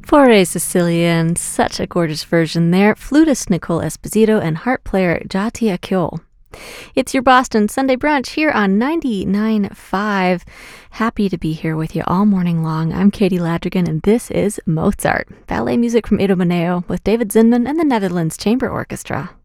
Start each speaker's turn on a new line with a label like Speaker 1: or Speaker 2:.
Speaker 1: Poor Sicilian, such a gorgeous version there. Flutist Nicole Esposito and harp player Jati Akil. It's your Boston Sunday Brunch here on 99.5. Happy to be here with you all morning long. I'm Katie Ladrigan, and this is Mozart, ballet music from Idomeneo with David Zinman and the Netherlands Chamber Orchestra.